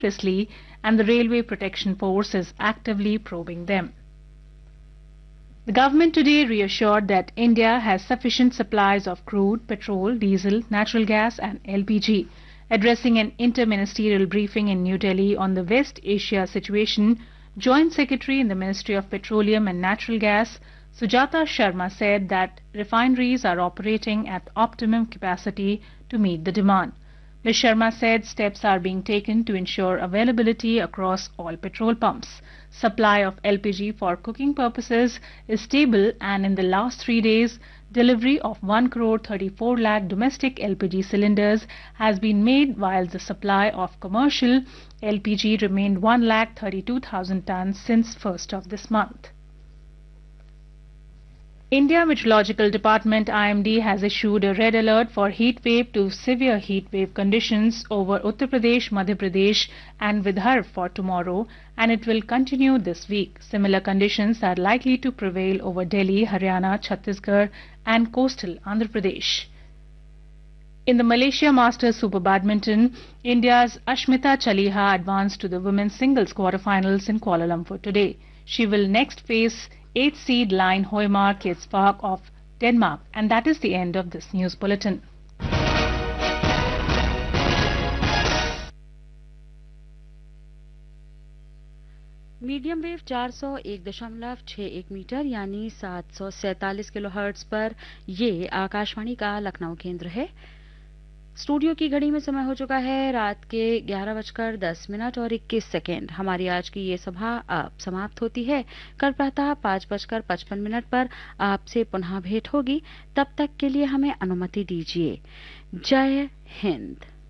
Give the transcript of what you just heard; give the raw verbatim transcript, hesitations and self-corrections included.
seriously, and the Railway Protection Force is actively probing them. The government today reassured that India has sufficient supplies of crude, petrol, diesel, natural gas and L P G. Addressing an inter-ministerial briefing in New Delhi on the West Asia situation, Joint Secretary in the Ministry of Petroleum and Natural Gas, Sujata Sharma, said that refineries are operating at optimum capacity to meet the demand. Miz Sharma said steps are being taken to ensure availability across all petrol pumps. Supply of L P G for cooking purposes is stable, and in the last three days, delivery of one crore thirty-four lakh domestic L P G cylinders has been made, while the supply of commercial L P G remained one lakh thirty-two thousand tons since first of this month. India Meteorological Department I M D has issued a red alert for heat wave to severe heat wave conditions over Uttar Pradesh, Madhya Pradesh and Vidarbha for tomorrow, and it will continue this week. Similar conditions are likely to prevail over Delhi, Haryana, Chhattisgarh and coastal Andhra Pradesh. In the Malaysia Masters Super Badminton, India's Ashmita Chaliha advanced to the women's singles quarterfinals in Kuala Lumpur today. She will next face eighth seed Line Hoymar Ketspark of Denmark, and that is the end of this news bulletin. Medium wave चार सौ एक दशमलव छह एक metre यानी सात सौ सैतालीस किलो हर्ट्ज पर ये आकाशवाणी का लखनऊ केंद्र है। स्टूडियो की घड़ी में समय हो चुका है रात के ग्यारह बजकर दस मिनट और इक्कीस सेकेंड। हमारी आज की ये सभा अब समाप्त होती है। कल प्रातः पाँच बजकर पचपन मिनट पर आपसे पुनः भेंट होगी। तब तक के लिए हमें अनुमति दीजिए। जय हिंद।